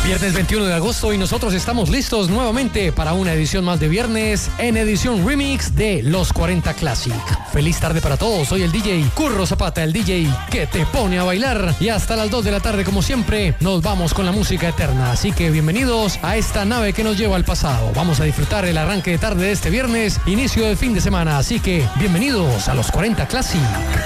Viernes 21 de agosto y nosotros estamos listos nuevamente para una edición más de viernes en edición remix de Los 40 Classic. Feliz tarde para todos, soy el DJ Curro Zapata, el DJ que te pone a bailar, y hasta las 2 de la tarde como siempre nos vamos con la música eterna, así que bienvenidos a esta nave que nos lleva al pasado. Vamos a disfrutar el arranque de tarde de este viernes, inicio de fin de semana, así que bienvenidos a Los 40 Classic.